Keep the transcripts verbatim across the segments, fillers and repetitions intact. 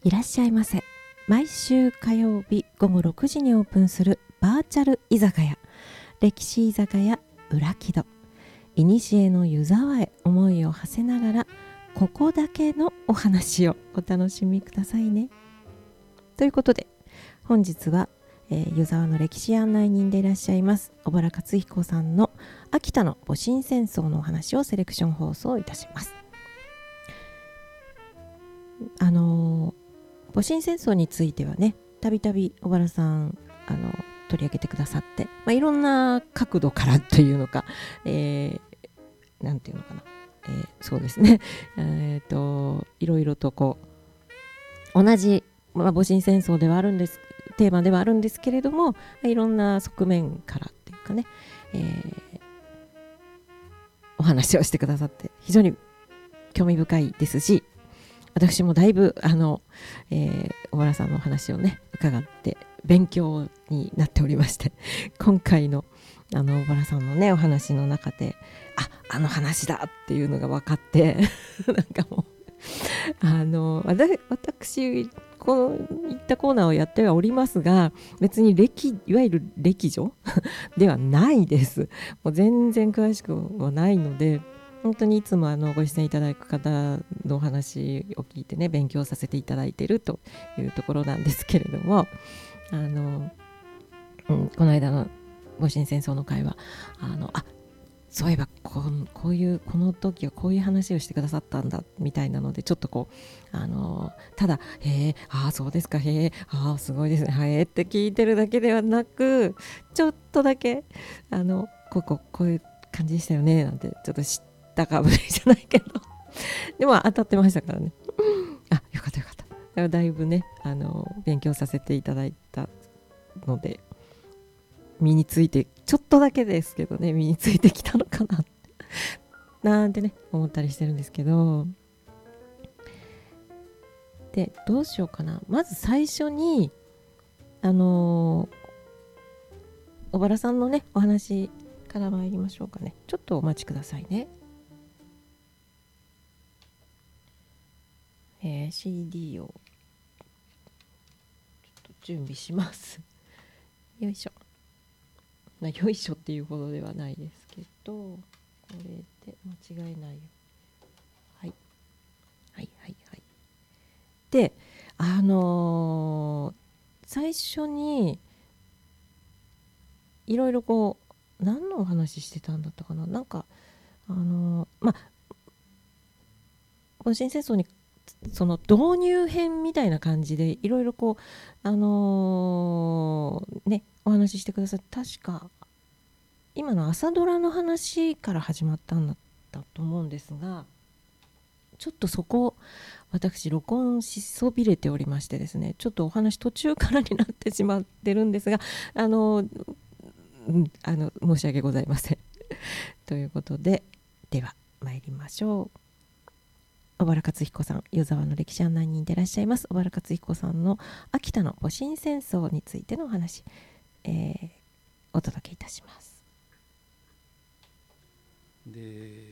いらっしゃいませ。毎週火曜日午後ろくじにオープンするバーチャル居酒屋、歴史居酒屋裏木戸。いにしえの湯沢へ思いを馳せながら、ここだけのお話をお楽しみくださいね。ということで本日は、えー、湯沢の歴史案内人でいらっしゃいます小原克彦さんの秋田の戊辰戦争のお話をセレクション放送いたします。あのー、戊辰戦争についてはね、たびたび小原さんあの取り上げてくださって、まあ、いろんな角度からというのか、えー、なんていうのかな、えー、そうですねえっといろいろとこう同じ、まあ、戊辰戦争ではあるんですテーマではあるんですけれども、いろんな側面からっていうかね、えー、お話をしてくださって非常に興味深いですし、私もだいぶあの、えー、小原さんのお話をね伺って勉強になっておりまして、今回のあの小原さんのねお話の中で、あ、あの話だっていうのが分かってなんかもうあの私このいったコーナーをやってはおりますが、別に歴いわゆる歴女ではないです。もう全然詳しくはないので、本当にいつもあのご出演いただく方のお話を聞いてね勉強させていただいているというところなんですけれども、あの、うん、この間の戊辰戦争の会はあのあそういえばこう、こういうこの時はこういう話をしてくださったんだみたいなので、ちょっとこうあのただへえああそうですかへえああすごいですねへえって聞いてるだけではなく、ちょっとだけあのこうこうこういう感じでしたよねなんてちょっと知ったかぶりじゃないけどでも当たってましたからねあ、よかったよかった。だいぶねあの勉強させていただいたので、身についてちょっとだけですけどね身についてきたのかなってなんてね思ったりしてるんですけど、でどうしようかな。まず最初にあのー、小原さんのねお話から参りましょうかね。ちょっとお待ちくださいね。えー、シーディー をちょっと準備しますよいしょ。まあ、よいしょっていうほどではないですけど、これで間違いないよ。はいはいはいはい。で、あのー、最初にいろいろこう何のお話してたんだったかな。なんかあのー、まあ戊辰戦争にその導入編みたいな感じでいろいろこうあのー、ねお話ししてくださって、確か今の朝ドラの話から始まったんだったと思うんですが、ちょっとそこ私録音しそびれておりましてですね、ちょっとお話途中からになってしまってるんですが、あの、うん、あの申し訳ございませんということで、では参りましょう。小原克彦さん、湯沢の歴史案内人でいらっしゃいます小原克彦さんの秋田の戊辰戦争についてのお話、えー、お届けいたします。 で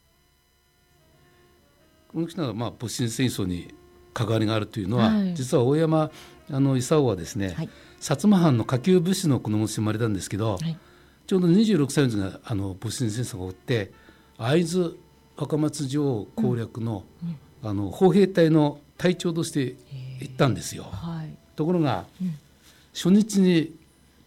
この人はまあ戊辰戦争に関わりがあるというのは、はい、実は大山あの勲はですね、はい、薩摩藩の下級武士の子供として生まれたんですけど、はい、ちょうどにじゅうろくさいの時があの戊辰戦争が起きて、会津若松城攻略の、うんうん、あの砲兵隊の隊長として行ったんですよ。はい、ところが、うん、初日に